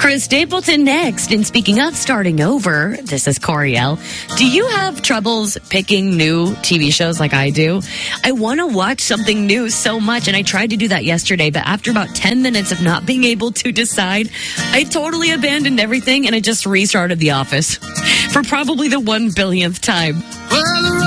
Chris Stapleton next. And speaking of starting over, this is Coriel. Do you have troubles picking new TV shows like I do? I want to watch something new so much, and I tried to do that yesterday, but after about 10 minutes of not being able to decide, I totally abandoned everything and I just restarted The Office for probably the 1 billionth time.